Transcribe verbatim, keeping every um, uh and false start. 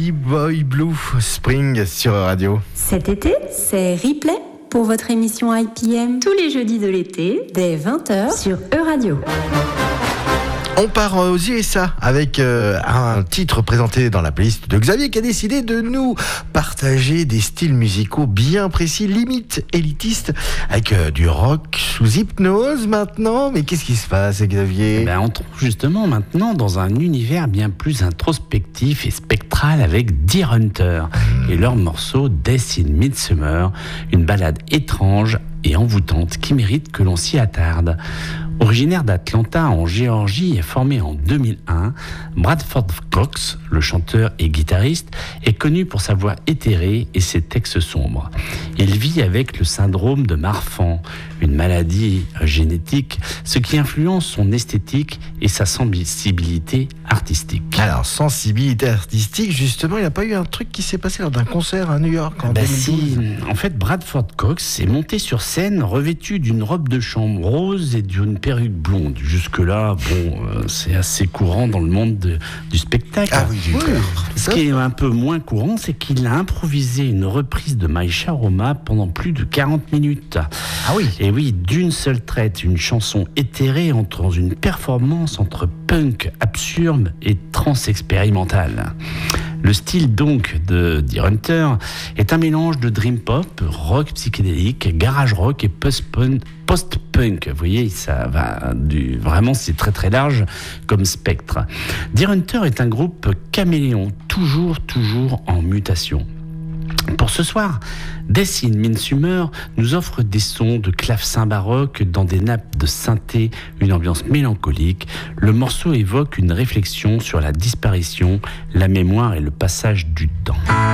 Silly Boy Blue Spring sur Radio. Cet été, c'est replay pour votre émission I P M tous les jeudis de l'été dès vingt heures sur E-Radio. On part aux U S A avec euh, un titre présenté dans la playlist de Xavier qui a décidé de nous partager des styles musicaux bien précis, limite élitistes, avec euh, du rock sous hypnose maintenant. Mais qu'est-ce qui se passe, Xavier ? Eh ben, on trouve justement maintenant dans un univers bien plus introspectif et spectral avec Deer Hunter mmh. et leur morceau Death in Midsummer, une ballade étrange et envoûtante qui mérite que l'on s'y attarde. Originaire d'Atlanta en Géorgie et formé en deux mille un, Bradford Cox, le chanteur et guitariste, est connu pour sa voix éthérée et ses textes sombres. Il vit avec le syndrome de Marfan, une maladie génétique, ce qui influence son esthétique et sa sensibilité artistique. Alors, sensibilité artistique, justement, il n'y a pas eu un truc qui s'est passé lors d'un concert à New York en bah deux mille douze. Si, en fait, Bradford Cox est monté sur scène revêtu d'une robe de chambre rose et d'une perruque blonde. Jusque-là, bon, euh, c'est assez courant dans le monde de, du spectacle. Ah oui, oui. Ce qui est un peu moins courant, c'est qu'il a improvisé une reprise de My Sharoma pendant plus de quarante minutes. Ah oui. Et oui, d'une seule traite, une chanson éthérée entre dans une performance entre punk absurde et trance expérimentale. Le style donc de Deer Hunter est un mélange de dream pop, rock psychédélique, garage rock et post-punk. Post-punk, vous voyez, ça va du vraiment c'est très très large comme spectre. Deer Hunter est un groupe caméléon, toujours toujours en mutation. Pour ce soir, Death in Midsummer nous offre des sons de clavecin baroque dans des nappes de synthé, une ambiance mélancolique. Le morceau évoque une réflexion sur la disparition, la mémoire et le passage du temps.